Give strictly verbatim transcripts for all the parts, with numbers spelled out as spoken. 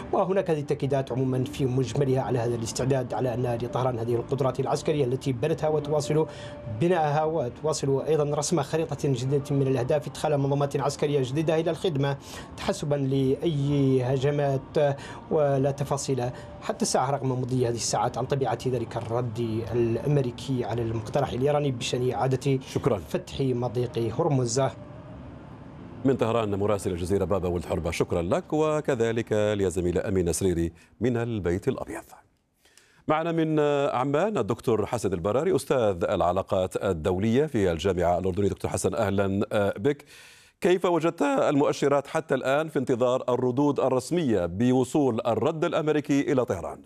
وهناك هذه التأكيدات عموما في مجملها على هذا الاستعداد على أن لطهران هذه القدرات العسكرية التي بنتها وتواصل بناءها وتواصل أيضا رسم خريطة جديدة من الأهداف، إدخال منظومات عسكرية جديدة إلى الخدمة تحسبا لأي هجمات ولا تفاصيل حتى الساعة رغم مضي هذه الساعات عن طبيعة ذلك الرد الأمريكي على المقترح الإيراني بشأن إعادة شكرا. فتح مضيق هرمز. من طهران مراسل الجزيرة بابا ولد حربة، شكرا لك، وكذلك لزميلة أمين سريري من البيت الأبيض. معنا من عمان الدكتور حسن البراري أستاذ العلاقات الدولية في الجامعة الأردنية. دكتور حسن أهلا بك. كيف وجدت المؤشرات حتى الآن في انتظار الردود الرسمية بوصول الرد الأمريكي إلى طهران؟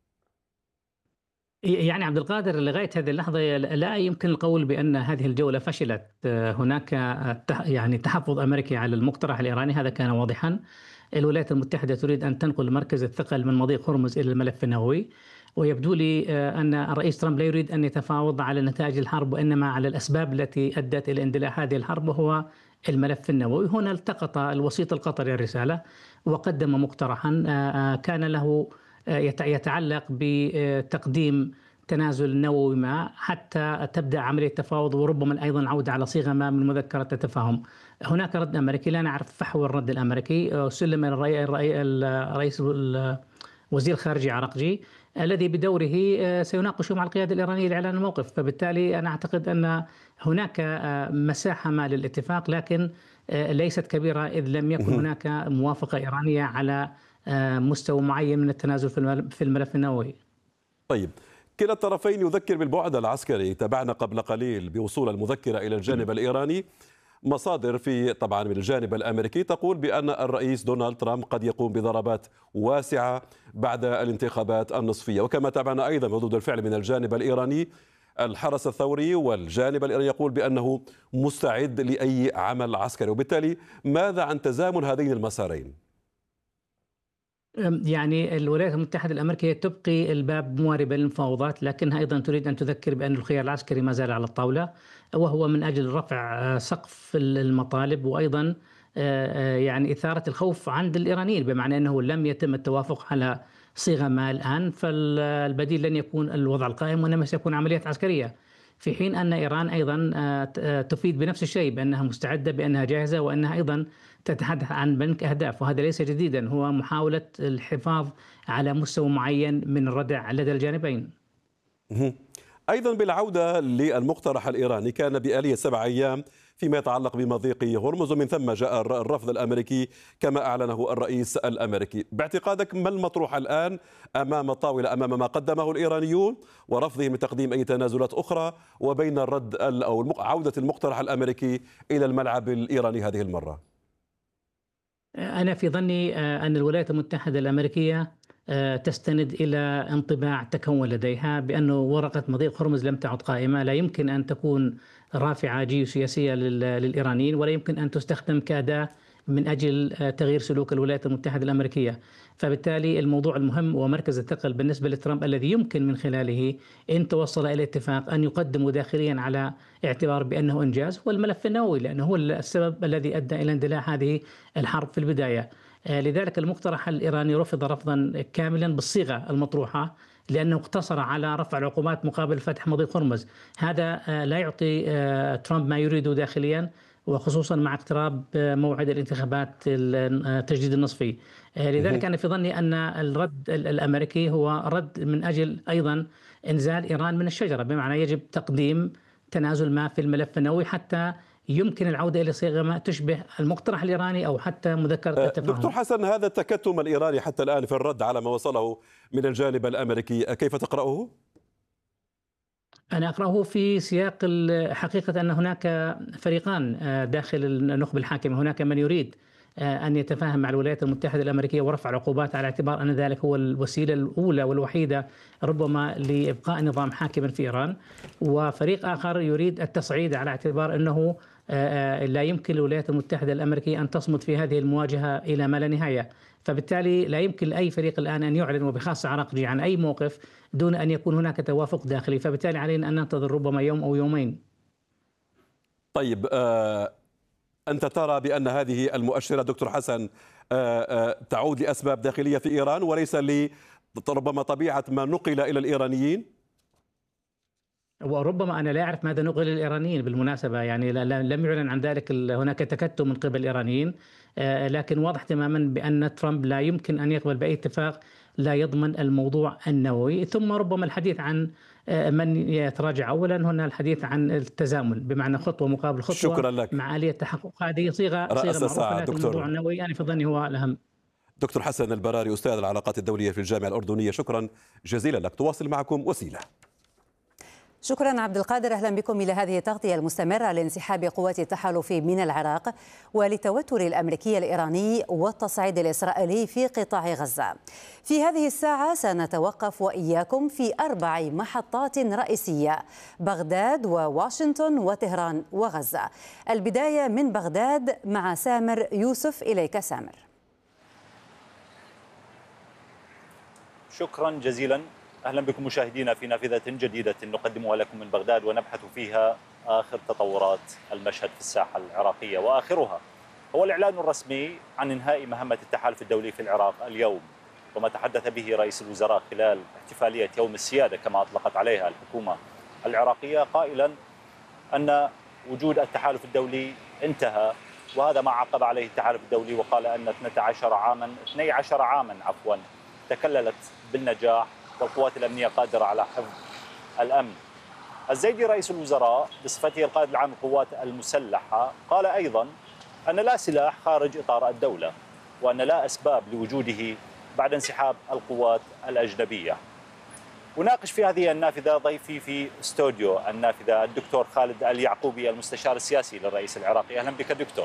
يعني عبد القادر لغاية هذه اللحظة لا يمكن القول بأن هذه الجولة فشلت. هناك يعني تحفظ أمريكي على المقترح الإيراني، هذا كان واضحا. الولايات المتحدة تريد أن تنقل مركز الثقل من مضيق هرمز إلى الملف النووي، ويبدو لي أن الرئيس ترامب لا يريد أن يتفاوض على نتائج الحرب وإنما على الأسباب التي أدت إلى اندلاع هذه الحرب، وهو الملف النووي. هنا التقط الوسيط القطري الرسالة وقدم مقترحا كان له يتعلق بتقديم تنازل نووي ما حتى تبدأ عملية تفاوض، وربما أيضا عودة على صيغة ما من مذكرة التفاهم. هناك رد أمريكي، لا نعرف فحوى الرد الأمريكي. سلم الرئيس وزير الخارجية عراقجي الذي بدوره سيناقش مع القيادة الإيرانية لإعلان الموقف، فبالتالي أنا أعتقد أن هناك مساحة ما للاتفاق، لكن ليست كبيرة إذ لم يكن هناك موافقة إيرانية على مستوى معين من التنازل في الملف النووي. طيب، كلا الطرفين يذكر بالبعد العسكري. تابعنا قبل قليل بوصول المذكرة إلى الجانب الإيراني. مصادر في طبعا من الجانب الأمريكي تقول بأن الرئيس دونالد ترامب قد يقوم بضربات واسعة بعد الانتخابات النصفية. وكما تابعنا أيضا ردود الفعل من الجانب الإيراني، الحرس الثوري والجانب الإيراني يقول بأنه مستعد لأي عمل عسكري. وبالتالي ماذا عن تزامن هذين المسارين؟ يعني الولايات المتحدة الأمريكية تبقي الباب مواربا للمفاوضات، لكنها أيضا تريد أن تذكر بأن الخيار العسكري ما زال على الطاولة، وهو من أجل رفع سقف المطالب وأيضا يعني إثارة الخوف عند الإيرانيين، بمعنى أنه لم يتم التوافق على صيغة ما الآن، فالبديل لن يكون الوضع القائم وإنما سيكون عمليات عسكرية، في حين أن إيران أيضا تفيد بنفس الشيء بأنها مستعدة، بأنها جاهزة، وأنها أيضا تتحدث عن بنك أهداف، وهذا ليس جديدا، هو محاولة الحفاظ على مستوى معين من الردع لدى الجانبين. أيضا بالعودة للمقترح الإيراني، كان بآلية سبع أيام فيما يتعلق بمضيق هرمز، ومن ثم جاء الرفض الأمريكي كما أعلنه الرئيس الأمريكي. باعتقادك ما المطروح الآن أمام الطاولة، أمام ما قدمه الإيرانيون ورفضهم لتقديم أي تنازلات أخرى، وبين الرد أو عودة المقترح الأمريكي إلى الملعب الإيراني هذه المرة؟ أنا في ظني أن الولايات المتحدة الأمريكية تستند إلى انطباع تكون لديها بأن ورقة مضيق هرمز لم تعد قائمة، لا يمكن أن تكون رافعة جيوسياسية للإيرانيين، ولا يمكن أن تستخدم كأداة من أجل تغيير سلوك الولايات المتحدة الأمريكية. فبالتالي الموضوع المهم هو مركز الثقل بالنسبة لترامب، الذي يمكن من خلاله إن توصل إلى اتفاق أن يقدمه داخليا على اعتبار بأنه إنجاز، والملف النووي، لأنه هو السبب الذي أدى إلى اندلاع هذه الحرب في البداية. لذلك المقترح الإيراني رفض رفضا كاملا بالصيغة المطروحة، لأنه اقتصر على رفع العقوبات مقابل فتح مضيق هرمز. هذا لا يعطي ترامب ما يريده داخليا، وخصوصا مع اقتراب موعد الانتخابات التجديد النصفي. لذلك أنا في ظني أن الرد الأمريكي هو رد من أجل أيضا إنزال إيران من الشجرة، بمعنى يجب تقديم تنازل ما في الملف النووي حتى يمكن العودة إلى صيغة ما تشبه المقترح الإيراني أو حتى مذكرة التفاهم. دكتور حسن، هذا التكتم الإيراني حتى الآن في الرد على ما وصله من الجانب الأمريكي كيف تقرأه؟ أنا أقرأه في سياق حقيقة أن هناك فريقان داخل النخبة الحاكمة، هناك من يريد أن يتفاهم مع الولايات المتحدة الأمريكية ورفع العقوبات على اعتبار أن ذلك هو الوسيلة الأولى والوحيدة ربما لإبقاء نظام حاكما في إيران، وفريق آخر يريد التصعيد على اعتبار أنه لا يمكن للولايات المتحدة الأمريكية أن تصمد في هذه المواجهة إلى ما لا نهاية. فبالتالي لا يمكن لأي فريق الآن أن يعلن وبخاصة عراقجي عن أي موقف دون أن يكون هناك توافق داخلي، فبالتالي علينا أن ننتظر ربما يوم أو يومين. طيب، آه أنت ترى بأن هذه المؤشرات دكتور حسن تعود لأسباب داخلية في إيران وليس لربما طبيعة ما نقل إلى الإيرانيين؟ وربما أنا لا أعرف ماذا نقل الإيرانيين بالمناسبة، يعني لم يعلن عن ذلك. هناك تكتم من قبل الإيرانيين، لكن واضح تماما بأن ترامب لا يمكن أن يقبل بأي اتفاق لا يضمن الموضوع النووي. ثم ربما الحديث عن من يتراجع أولا، هنا الحديث عن التزامن بمعنى خطوة مقابل خطوة. شكرا لك. مع آلية تحقق هذه صيغة صيغة معروفة، لكن الموضوع النووي أنا في ظني هو الأهم. دكتور حسن البراري أستاذ العلاقات الدولية في الجامعة الأردنية، شكرا جزيلا لك. تواصل معكم وسيلة. شكرا عبد القادر. أهلا بكم إلى هذه التغطية المستمرة لانسحاب قوات التحالف من العراق وللتوتر الأمريكي الإيراني والتصعيد الإسرائيلي في قطاع غزة. في هذه الساعة سنتوقف وإياكم في أربع محطات رئيسية: بغداد وواشنطن وطهران وغزة. البداية من بغداد مع سامر يوسف. إليك سامر. شكرا جزيلا. أهلا بكم مشاهدينا في نافذة جديدة نقدمها لكم من بغداد ونبحث فيها آخر تطورات المشهد في الساحة العراقية، وآخرها هو الإعلان الرسمي عن إنهاء مهمة التحالف الدولي في العراق اليوم، وما تحدث به رئيس الوزراء خلال احتفالية يوم السيادة كما أطلقت عليها الحكومة العراقية، قائلا أن وجود التحالف الدولي انتهى، وهذا ما عقب عليه التحالف الدولي وقال أن اثني عشر عاما اثني عشر عاما عفوا تكللت بالنجاح والقوات الأمنية قادرة على حفظ الأمن. الزيدي رئيس الوزراء بصفته القائد العام للقوات المسلحة قال أيضا أن لا سلاح خارج إطار الدولة، وأن لا أسباب لوجوده بعد انسحاب القوات الأجنبية. وناقش في هذه النافذة ضيفي في استوديو النافذة الدكتور خالد اليعقوبي المستشار السياسي للرئيس العراقي. أهلا بك دكتور.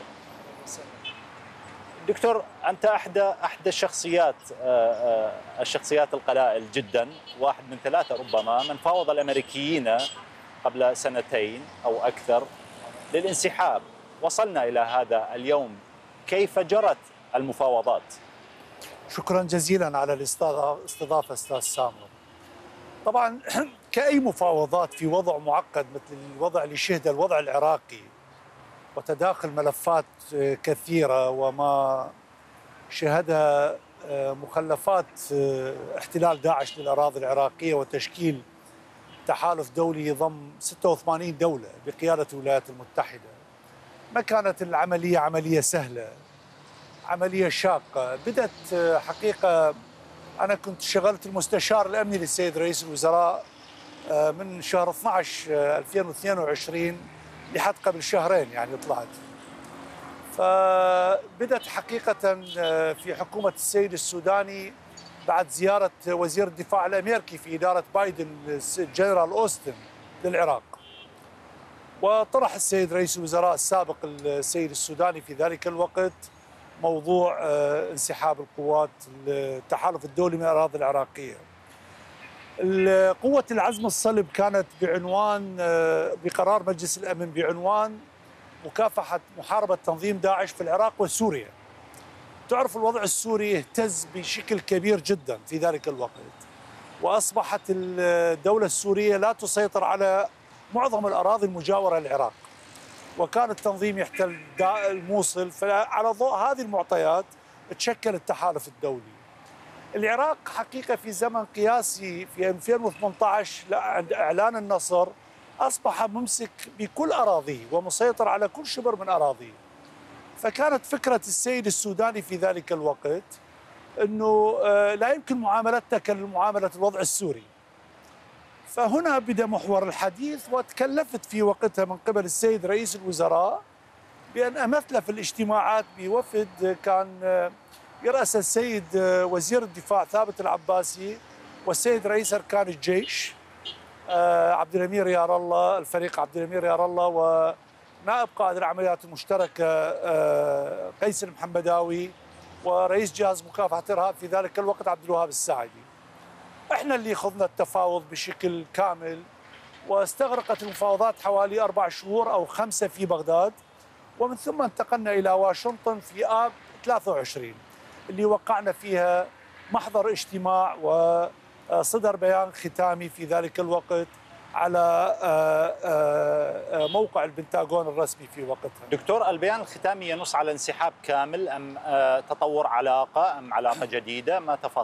دكتور، أنت أحدى أحدى الشخصيات الشخصيات القلائل جدا، واحد من ثلاثة ربما من فاوض الأمريكيين قبل سنتين أو أكثر للانسحاب. وصلنا إلى هذا اليوم، كيف جرت المفاوضات؟ شكرا جزيلا على الاستضافة أستاذ سامر. طبعا كأي مفاوضات في وضع معقد مثل الوضع اللي شهد الوضع العراقي وتداخل ملفات كثيرة وما شهدها مخلفات احتلال داعش للأراضي العراقية وتشكيل تحالف دولي يضم ستة وثمانين دولة بقيادة الولايات المتحدة، ما كانت العملية عملية سهلة، عملية شاقة. بدت حقيقة أنا كنت شغلت المستشار الأمني للسيد رئيس الوزراء من شهر اثني عشر ألفين واثنين وعشرين لحد قبل شهرين يعني طلعت. فبدت حقيقة في حكومة السيد السوداني بعد زيارة وزير الدفاع الأمريكي في إدارة بايدن الجنرال أوستن للعراق، وطرح السيد رئيس الوزراء السابق السيد السوداني في ذلك الوقت موضوع انسحاب القوات التحالف الدولي من الأراضي العراقية. قوة العزم الصلب كانت بعنوان بقرار مجلس الأمن بعنوان مكافحة محاربة تنظيم داعش في العراق وسوريا. تعرف الوضع السوري اهتز بشكل كبير جدا في ذلك الوقت، وأصبحت الدولة السورية لا تسيطر على معظم الأراضي المجاورة للعراق، وكان التنظيم يحتل الموصل. فعلى ضوء هذه المعطيات تشكل التحالف الدولي. العراق حقيقة في زمن قياسي في ألفين وثمانية عشر عند إعلان النصر أصبح ممسك بكل أراضيه ومسيطر على كل شبر من أراضيه. فكانت فكرة السيد السوداني في ذلك الوقت أنه لا يمكن معاملتنا كمعاملة الوضع السوري. فهنا بدأ محور الحديث، وتكلفت في وقتها من قبل السيد رئيس الوزراء بأن أمثل في الاجتماعات بوفد كان يرأس السيد وزير الدفاع ثابت العباسي والسيد رئيس أركان الجيش عبد الأمير يار الله، الفريق عبد الأمير يار الله، ونائب قائد العمليات المشتركة قيس المحمداوي، ورئيس جهاز مكافحة الإرهاب في ذلك الوقت عبد الوهاب الساعدي. احنا اللي خضنا التفاوض بشكل كامل، واستغرقت المفاوضات حوالي أربع شهور أو خمسة في بغداد، ومن ثم انتقلنا إلى واشنطن في آب ثلاثة وعشرين اللي وقعنا فيها محضر اجتماع وصدر بيان ختامي في ذلك الوقت على موقع البنتاغون الرسمي في وقتها. دكتور، البيان الختامي ينص على انسحاب كامل أم تطور علاقة أم علاقة جديدة؟ ما تفاصيل